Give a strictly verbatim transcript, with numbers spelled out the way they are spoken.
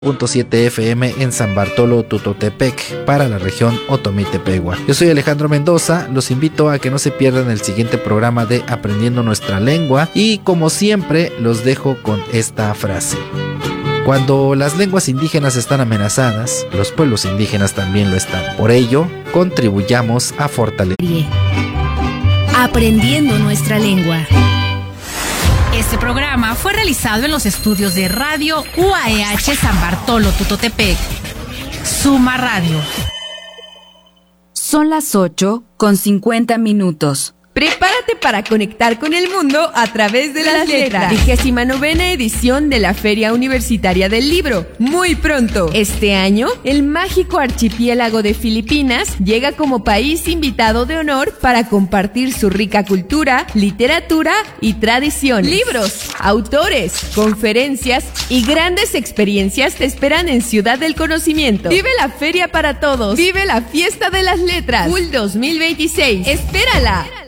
punto siete F M en San Bartolo Tutotepec para la región Otomitepegua. Yo soy Alejandro Mendoza, los invito a que no se pierdan el siguiente programa de Aprendiendo Nuestra Lengua y como siempre los dejo con esta frase. Cuando las lenguas indígenas están amenazadas, los pueblos indígenas también lo están. Por ello, contribuyamos a fortalecer. Aprendiendo Nuestra Lengua. Este programa fue realizado en los estudios de Radio U A E H San Bartolo Tutotepec. Suma Radio. Son las ocho con cincuenta minutos. Prepárate para conectar con el mundo a través de las letras. Vigésima novena edición de la Feria Universitaria del Libro. Muy pronto. Este año, el mágico archipiélago de Filipinas llega como país invitado de honor para compartir su rica cultura, literatura y tradición. Libros, autores, conferencias y grandes experiencias te esperan en Ciudad del Conocimiento. Vive la feria para todos. Vive la fiesta de las letras. F U L dos mil veintiséis. ¡Espérala!